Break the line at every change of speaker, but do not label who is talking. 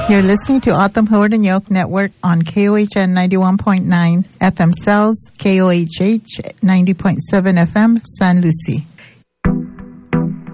You're listening to Autumn Howard and Yoke Network on KOHN 91.9 FM Cells, KOHH 90.7 FM San Lucie.